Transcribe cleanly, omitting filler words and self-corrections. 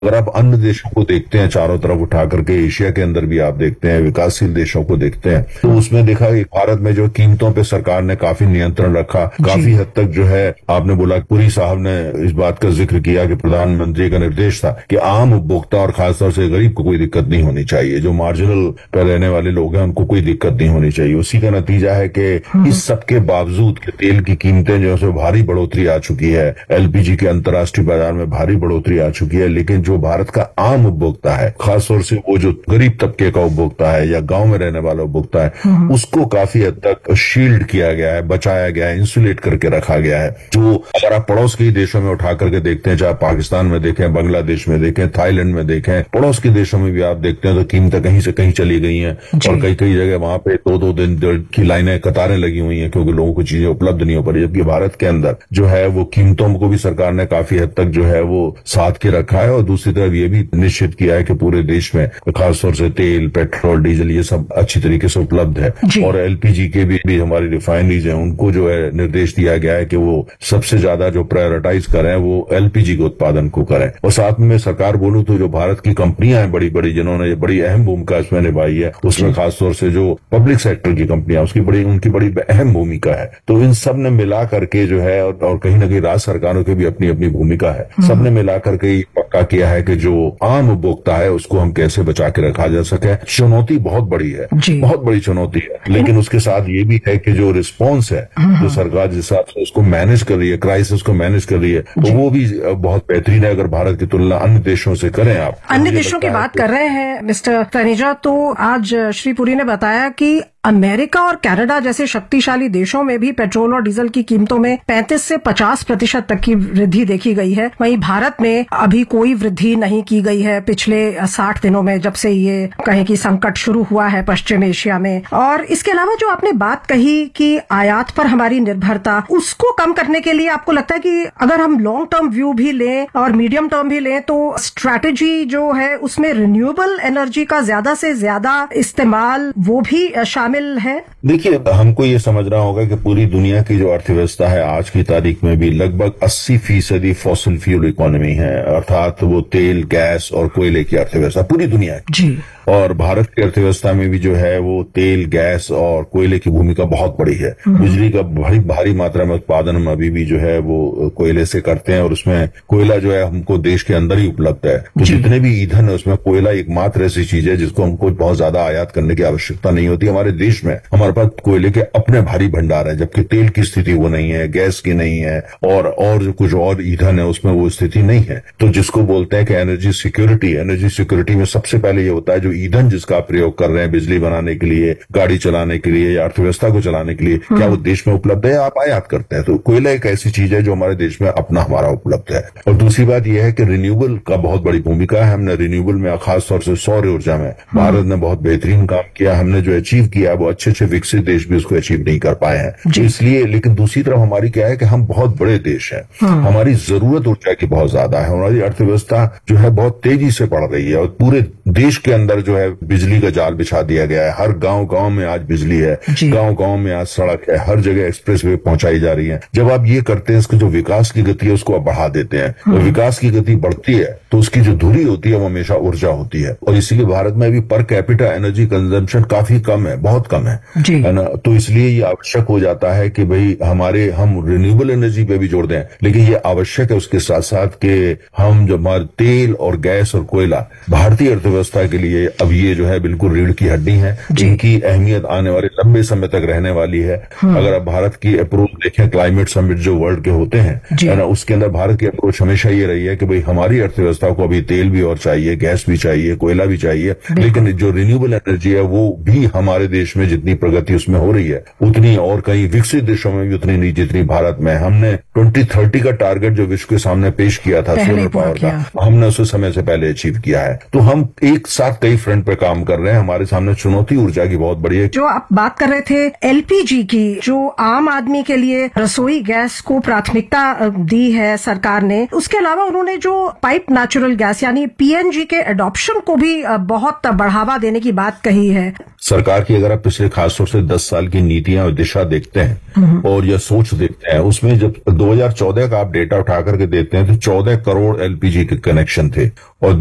अगर आप अन्य देशों को देखते हैं चारों तरफ उठा करके, एशिया के अंदर भी आप देखते हैं, विकासशील देशों को देखते हैं, तो उसमें देखा कि भारत में जो कीमतों पे सरकार ने काफी नियंत्रण रखा। काफी हद तक जो है, आपने बोला, पुरी साहब ने इस बात का जिक्र किया कि प्रधानमंत्री का निर्देश था कि आम उपभोक्ता और खासतौर से गरीब को कोई दिक्कत नहीं होनी चाहिए, जो मार्जिनल पे रहने वाले लोग हैं उनको कोई दिक्कत नहीं होनी चाहिए। उसी का नतीजा है कि इस सबके बावजूद कि तेल की कीमतें जो है भारी बढ़ोतरी आ चुकी है, एलपीजी के अंतर्राष्ट्रीय बाजार में भारी बढ़ोतरी आ चुकी है, लेकिन जो भारत का आम उपभोक्ता है, खासतौर से वो जो गरीब तबके का उपभोक्ता है या गांव में रहने वाला उपभोक्ता है, उसको काफी हद तक शील्ड किया गया है, बचाया गया है, इंसुलेट करके रखा गया है। जो अगर आप पड़ोस के देशों में उठा करके देखते हैं, चाहे पाकिस्तान में देखें, बांग्लादेश में देखें, थाईलैंड में देखें, पड़ोस के देशों में भी आप देखते हैं तो कीमतें कहीं से कहीं चली गई हैं और कई कई जगह वहां पे 2-2 दिन की लाइनें, कतारें लगी हुई हैं क्योंकि लोगों को चीजें उपलब्ध नहीं हो पा रही। जबकि भारत के अंदर जो है वो कीमतों को भी सरकार ने काफी हद तक जो है वो साध के रखा है और दूसरी तरफ ये भी निश्चित किया है कि पूरे देश में खासतौर से तेल, पेट्रोल, डीजल ये सब अच्छी तरीके से उपलब्ध है। और एलपीजी के भी हमारी रिफाइनरीज हैं, उनको जो है निर्देश दिया गया है कि वो सबसे ज्यादा जो प्रायोरिटाइज करें वो एलपीजी के उत्पादन को करें। और साथ में सरकार बोलूं तो जो भारत की कंपनियां हैं बड़ी बड़ी, जिन्होंने बड़ी अहम भूमिका इसमें निभाई है, उसमें खासतौर से जो पब्लिक सेक्टर की कंपनियां, उनकी बड़ी अहम भूमिका है। तो इन सब ने मिला करके जो है, और कहीं ना कहीं राज्य सरकारों की भी अपनी अपनी भूमिका है, सबने मिला करके पक्का किया है कि जो आम उपभोक्ता है उसको हम कैसे बचा के रखा जा सके। चुनौती बहुत बड़ी है, बहुत बड़ी चुनौती है, लेकिन उसके साथ ये भी है कि जो रिस्पॉन्स है, जो सरकार जिस हिसाब से उसको मैनेज कर रही है, क्राइसिस को मैनेज कर रही है, तो वो भी बहुत बेहतरीन है अगर भारत की तुलना अन्य देशों से करें। आप अन्य देशों की बात कर रहे हैं मिस्टर तनेजा, तो आज श्री पुरी ने बताया कि अमेरिका और कनाडा जैसे शक्तिशाली देशों में भी पेट्रोल और डीजल की कीमतों में 35 से 50% तक की वृद्धि देखी गई है। वहीं भारत में अभी कोई वृद्धि नहीं की गई है पिछले 60 दिनों में, जब से ये कहें कि संकट शुरू हुआ है पश्चिम एशिया में। और इसके अलावा जो आपने बात कही कि आयात पर हमारी निर्भरता, उसको कम करने के लिए आपको लगता है कि अगर हम लॉन्ग टर्म व्यू भी लें और मीडियम टर्म भी लें तो स्ट्रैटेजी जो है उसमें रिन्यूएबल एनर्जी का ज्यादा से ज्यादा इस्तेमाल वो भी है? देखिए, हमको ये समझना होगा कि पूरी दुनिया की जो अर्थव्यवस्था है आज की तारीख में भी लगभग 80% फॉसिल फ्यूल इकोनॉमी है, अर्थात वो तेल, गैस और कोयले की अर्थव्यवस्था पूरी दुनिया की। और भारत की अर्थव्यवस्था में भी जो है वो तेल, गैस और कोयले की भूमिका बहुत बड़ी है। बिजली का बड़ी भारी मात्रा में उत्पादन हम अभी भी जो है वो कोयले से करते हैं और उसमें कोयला जो है हमको देश के अंदर ही उपलब्ध है। तो जितने भी ईंधन है उसमें कोयला एकमात्र ऐसी चीज है जिसको हमको बहुत ज्यादा आयात करने की आवश्यकता नहीं होती। हमारे देश में हमारे पास कोयले के अपने भारी भंडार है, जबकि तेल की स्थिति वो नहीं है, गैस की नहीं है और जो कुछ और ईंधन है उसमें वो स्थिति नहीं है। तो जिसको बोलते हैं कि एनर्जी सिक्योरिटी में सबसे पहले ये होता है जो ईंधन जिसका आप प्रयोग कर रहे हैं बिजली बनाने के लिए, गाड़ी चलाने के लिए या अर्थव्यवस्था को चलाने के लिए, क्या वो देश में उपलब्ध है या आप आयात करते हैं। तो कोयला एक ऐसी चीज है जो हमारे देश में अपना हमारा उपलब्ध है। और दूसरी बात यह है कि रिन्यूएबल का बहुत बड़ी भूमिका है। हमने रिन्यूएबल में खासतौर से सौर ऊर्जा में भारत ने बहुत बेहतरीन काम किया। हमने जो अचीव किया वो अच्छे विकसित देश भी उसको अचीव नहीं कर पाए हैं। इसलिए, लेकिन दूसरी तरफ हमारी क्या है कि हम बहुत बड़े देश हैं, हमारी जरूरत ऊर्जा की बहुत ज्यादा है, हमारी अर्थव्यवस्था जो है बहुत तेजी से बढ़ रही है और पूरे देश के अंदर जो है बिजली का जाल बिछा दिया गया है। हर गांव में आज बिजली है, गांव में आज सड़क है, हर जगह एक्सप्रेसवे पहुंचाई जा रही है। जब आप ये करते हैं, इसकी जो विकास की गति है उसको आप बढ़ा देते हैं और विकास की गति बढ़ती है तो उसकी जो धुरी होती है वो हमेशा ऊर्जा होती है। और इसीलिए भारत में भी पर कैपिटा एनर्जी कंजम्पशन काफी कम है, बहुत कम है ना। तो इसलिए ये आवश्यक हो जाता है कि भाई हम रिन्यूएबल एनर्जी पे भी जोड़ दें, लेकिन ये आवश्यक है उसके साथ साथ कि हम जो हमारे तेल और गैस और कोयला भारतीय अर्थव्यवस्था के लिए अब ये जो है बिल्कुल रीढ़ की हड्डी है, जिनकी अहमियत आने वाले लंबे समय तक रहने वाली है। अगर आप भारत की अप्रोच देखें, क्लाइमेट समिट जो वर्ल्ड के होते हैं है ना, उसके अंदर भारत की अप्रोच हमेशा ये रही है कि भाई हमारी अर्थव्यवस्था को अभी तेल भी और चाहिए, गैस भी चाहिए, कोयला भी चाहिए, लेकिन जो रिन्यूएबल एनर्जी है वो भी हमारे देश में जितनी प्रगति उसमें हो रही है उतनी और कई विकसित देशों में भी उतनी नहीं जितनी भारत में। हमने 2030 का टारगेट जो विश्व के सामने पेश किया था सोलर पावर का, हमने उसे समय से पहले अचीव किया है। तो हम एक साथ कई फ्रंट पे काम कर रहे हैं। हमारे सामने चुनौती ऊर्जा की बहुत बड़ी है। जो आप बात कर रहे थे एलपीजी की, जो आम आदमी के लिए रसोई गैस को प्राथमिकता दी है सरकार ने, उसके अलावा उन्होंने जो पाइप नेचुरल गैस यानी पीएनजी के एडॉप्शन को भी बहुत बढ़ावा देने की बात कही है। सरकार की अगर आप पिछले खासतौर से 10 साल की नीतियां और दिशा देखते हैं और यह सोच देखते हैं, उसमें जब 2014 का आप डेटा उठा करके देते हैं तो 14 करोड़ एलपीजी के कनेक्शन थे और